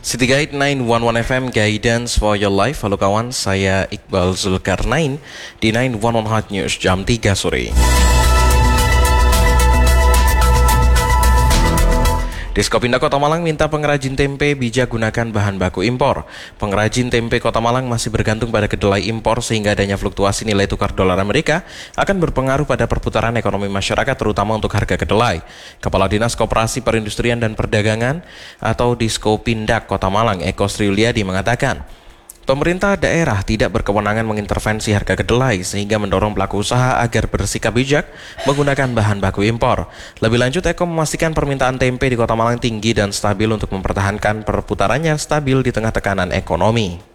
City Guide 911 FM Guidance for Your Life. Halo kawan, saya Iqbal Zulkarnain di 911 Hot News jam 3 sore. Diskopindah Kota Malang minta pengrajin tempe bijak gunakan bahan baku impor. Pengrajin tempe Kota Malang masih bergantung pada kedelai impor sehingga adanya fluktuasi nilai tukar dolar Amerika akan berpengaruh pada perputaran ekonomi masyarakat terutama untuk harga kedelai. Kepala Dinas Koperasi Perindustrian dan Perdagangan atau Diskopindak Kota Malang Eko Sri Yuliadi mengatakan, pemerintah daerah tidak berkewenangan mengintervensi harga kedelai sehingga mendorong pelaku usaha agar bersikap bijak menggunakan bahan baku impor. Lebih lanjut, Eko memastikan permintaan tempe di Kota Malang tinggi dan stabil untuk mempertahankan perputarannya stabil di tengah tekanan ekonomi.